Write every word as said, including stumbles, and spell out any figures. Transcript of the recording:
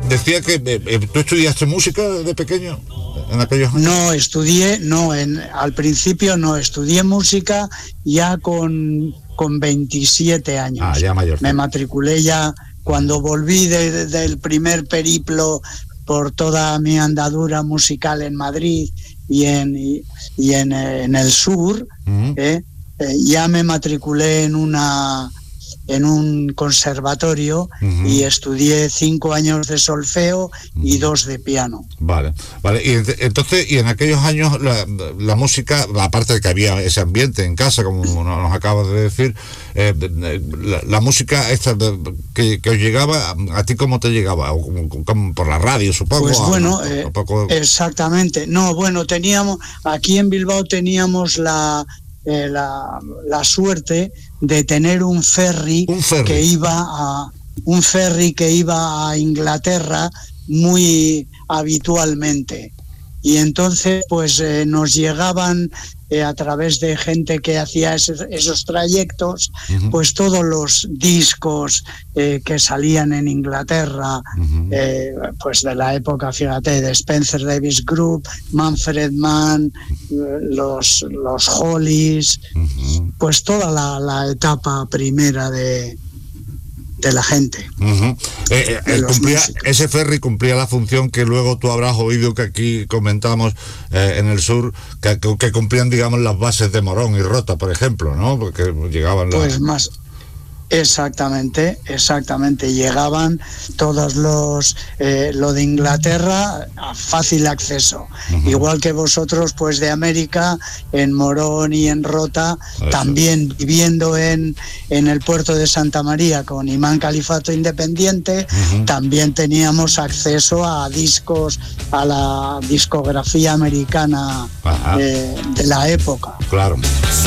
decía que eh, tú estudiaste música de pequeño en aquellos años. No estudié, no, en, al principio no estudié música ya con, con veintisiete años. Ah, ya mayor. Me matriculé ya cuando volví de, de, del primer periplo por toda mi andadura musical en Madrid y en, y, y en, en el sur, uh-huh. eh, eh, ya me matriculé en una en un conservatorio, uh-huh. y estudié cinco años de solfeo, uh-huh. y dos de piano. Vale, vale. Y entonces, y en aquellos años la, la música, aparte de que había ese ambiente en casa, como nos acabas de decir, eh, la, la música esta de, que, que os llegaba, ¿a ti cómo te llegaba? ¿O, como por la radio, supongo? Pues bueno, a, eh, a poco... exactamente. No, bueno, teníamos, aquí en Bilbao teníamos la... Eh, la, la suerte de tener un ferry, un ferry que iba a un ferry que iba a Inglaterra muy habitualmente, y entonces pues eh, nos llegaban eh, a través de gente que hacía esos, esos trayectos, uh-huh. pues todos los discos eh, que salían en Inglaterra, uh-huh. eh, pues de la época, fíjate, de Spencer Davis Group, Manfred Mann, los, los Hollies, uh-huh. pues toda la, la etapa primera de de la gente. Uh-huh. eh, eh, cumplía, ese ferry cumplía la función que luego tú habrás oído que aquí comentamos eh, en el sur, que, que, que cumplían, digamos, las bases de Morón y Rota, por ejemplo, ¿no? Porque llegaban las... Pues más... Exactamente, exactamente. Llegaban todos los, eh, lo de Inglaterra a fácil acceso. Uh-huh. Igual que vosotros, pues de América, en Morón y en Rota, eso. También viviendo en, en el puerto de Santa María con Imán Califato Independiente, uh-huh. también teníamos acceso a discos, a la discografía americana, uh-huh. eh, de la época. Claro.